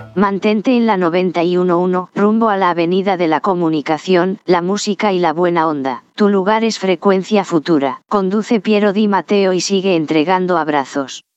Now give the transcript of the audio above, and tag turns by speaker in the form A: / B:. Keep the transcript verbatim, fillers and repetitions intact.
A: Mantente en la noventa y uno punto uno, rumbo a la avenida de la comunicación, la música y la buena onda. Tu lugar es frecuencia futura. Conduce Piero Di Matteo y sigue entregando abrazos.